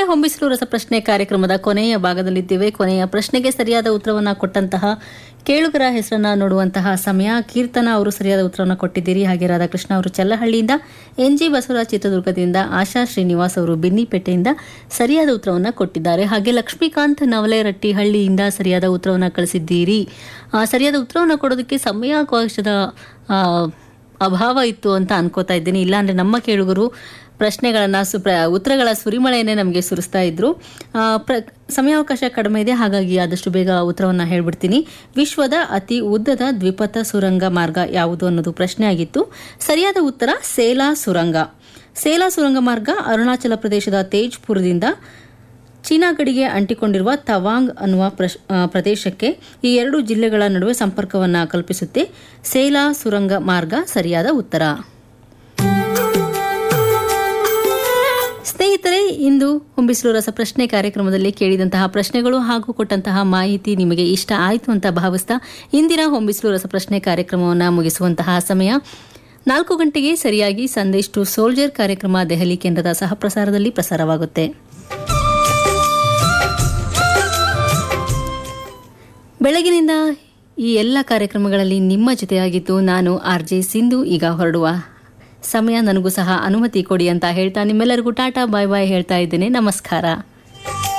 ಹೊಂಬಿಸಿಲು ರಸಪ್ರಶ್ನೆ ಕಾರ್ಯಕ್ರಮದ ಕೊನೆಯ ಭಾಗದಲ್ಲಿದ್ದೇವೆ. ಕೊನೆಯ ಪ್ರಶ್ನೆಗೆ ಸರಿಯಾದ ಉತ್ತರವನ್ನು ಕೊಟ್ಟಂತಹ ಕೇಳುಗರ ಹೆಸರನ್ನ ನೋಡುವಂತಹ ಸಮಯ. ಕೀರ್ತನ ಅವರು ಸರಿಯಾದ ಉತ್ತರವನ್ನು ಕೊಟ್ಟಿದ್ದೀರಿ. ಹಾಗೆ ರಾಧಾಕೃಷ್ಣ ಅವರು ಚಲ್ಲಹಳ್ಳಿಯಿಂದ, NG ಬಸವರಾಜ್ ಚಿತ್ರದುರ್ಗದಿಂದ, ಆಶಾ ಶ್ರೀನಿವಾಸ್ ಅವರು ಬೆನ್ನಿಪೇಟೆಯಿಂದ ಸರಿಯಾದ ಉತ್ತರವನ್ನು ಕೊಟ್ಟಿದ್ದಾರೆ. ಹಾಗೆ ಲಕ್ಷ್ಮೀಕಾಂತ್ ನವಲೆರಟ್ಟಿ ಹಳ್ಳಿಯಿಂದ ಸರಿಯಾದ ಉತ್ತರವನ್ನು ಕಳಿಸಿದ್ದೀರಿ. ಸರಿಯಾದ ಉತ್ತರವನ್ನು ಕೊಡೋದಕ್ಕೆ ಸಮಯಾವಕಾಶದ ಅಭಾವ ಇತ್ತು ಅಂತ ಅನ್ಕೋತಾ ಇದ್ದೀನಿ. ಇಲ್ಲಾಂದ್ರೆ ನಮ್ಮ ಕೇಳುಗರು ಪ್ರಶ್ನೆಗಳನ್ನು ಉತ್ತರಗಳ ಸುರಿಮಳೆಯನ್ನೇ ನಮಗೆ ಸುರಿಸ್ತಾ ಇದ್ರು. ಸಮಯಾವಕಾಶ ಕಡಿಮೆ ಇದೆ, ಹಾಗಾಗಿ ಆದಷ್ಟು ಬೇಗ ಉತ್ತರವನ್ನು ಹೇಳ್ಬಿಡ್ತೀನಿ. ವಿಶ್ವದ ಅತಿ ಉದ್ದದ ದ್ವಿಪಥ ಸುರಂಗ ಮಾರ್ಗ ಯಾವುದು ಅನ್ನೋದು ಪ್ರಶ್ನೆ ಆಗಿತ್ತು. ಸರಿಯಾದ ಉತ್ತರ ಸೇಲಾ ಸುರಂಗ. ಸೇಲಾ ಸುರಂಗ ಮಾರ್ಗ ಅರುಣಾಚಲ ಪ್ರದೇಶದ ತೇಜ್ಪುರದಿಂದ ಚೀನಾ ಗಡಿಗೆ ಅಂಟಿಕೊಂಡಿರುವ ತವಾಂಗ್ ಅನ್ನುವ ಪ್ರದೇಶಕ್ಕೆ ಈ ಎರಡು ಜಿಲ್ಲೆಗಳ ನಡುವೆ ಸಂಪರ್ಕವನ್ನು ಕಲ್ಪಿಸುತ್ತೆ. ಸೇಲಾ ಸುರಂಗ ಮಾರ್ಗ ಸರಿಯಾದ ಉತ್ತರ. ಸ್ನೇಹಿತರೆ, ಇಂದು ಹೊಂಬಿಸಿಲು ರಸಪ್ರಶ್ನೆ ಕಾರ್ಯಕ್ರಮದಲ್ಲಿ ಕೇಳಿದಂತಹ ಪ್ರಶ್ನೆಗಳು ಹಾಗೂ ಕೊಟ್ಟಂತಹ ಮಾಹಿತಿ ನಿಮಗೆ ಇಷ್ಟ ಆಯಿತು ಅಂತ ಭಾವಿಸ್ತಾ ಇಂದಿನ ಹೊಂಬಿಸಿಲು ರಸಪ್ರಶ್ನೆ ಕಾರ್ಯಕ್ರಮವನ್ನು ಮುಗಿಸುವಂತಹ ಸಮಯ. 4 ಗಂಟೆಗೆ ಸರಿಯಾಗಿ ಸಂದೇಶ್ ಟು ಸೋಲ್ಜರ್ ಕಾರ್ಯಕ್ರಮ ದೆಹಲಿ ಕೇಂದ್ರದ ಸಹಪ್ರಸಾರದಲ್ಲಿ ಪ್ರಸಾರವಾಗುತ್ತೆ. ಬೆಳಗಿನಿಂದ ಈ ಎಲ್ಲ ಕಾರ್ಯಕ್ರಮಗಳಲ್ಲಿ ನಿಮ್ಮ ಜೊತೆಯಾಗಿದ್ದು ನಾನು RJ ಸಿಂಧು. ಈಗ ಹೊರಡುವ ಸಮಯ, ನನಗೂ ಸಹ ಅನುಮತಿ ಕೊಡಿ ಅಂತ ಹೇಳ್ತಾ ನಿಮ್ಮೆಲ್ಲರಿಗೂ ಟಾಟಾ ಬಾಯ್ ಬಾಯ್ ಹೇಳ್ತಾ ಇದ್ದೇನೆ. ನಮಸ್ಕಾರ.